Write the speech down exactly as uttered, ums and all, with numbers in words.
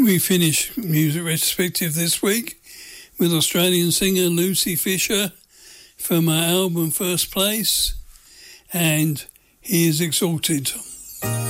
We finish Music Retrospective this week with Australian singer Lucy Fisher from her album First Place, and He Is Exalted.